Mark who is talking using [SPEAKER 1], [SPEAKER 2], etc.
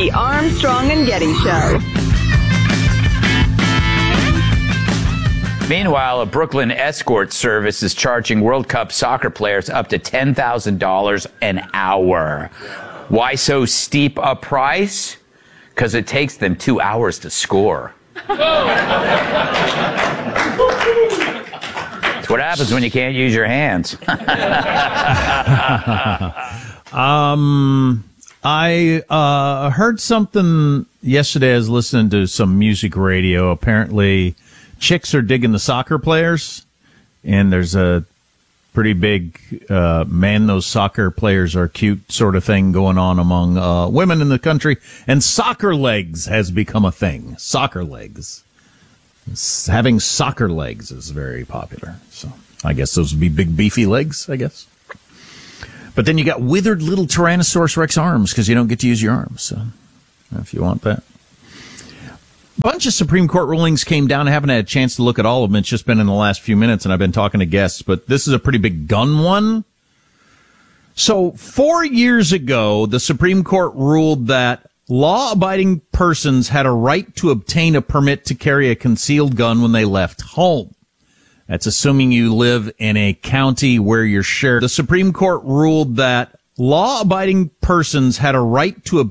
[SPEAKER 1] The Armstrong and Getty Show.
[SPEAKER 2] Meanwhile, a Brooklyn escort service is charging World Cup soccer players up to $10,000 an hour. Why so steep a price? Because it takes them 2 hours to score. That's what happens when you can't use your hands.
[SPEAKER 3] I heard something yesterday. I was listening to some music radio. Apparently, chicks are digging the soccer players, and there's a pretty big man, those soccer players are cute sort of thing going on among women in the country. And soccer legs has become a thing. Soccer legs. Having soccer legs is very popular. So I guess those would be big, beefy legs, I guess. But then you got withered little Tyrannosaurus Rex arms because you don't get to use your arms. So if you want that. A bunch of Supreme Court rulings came down. I haven't had a chance to look at all of them. It's just been in the last few minutes, and I've been talking to guests. But this is a pretty big gun one. So 4 years ago, the Supreme Court ruled that law-abiding persons had a right to obtain a permit to carry a concealed gun when they left home. That's assuming you live in a county where you're shared. The Supreme Court ruled that law-abiding persons had a right to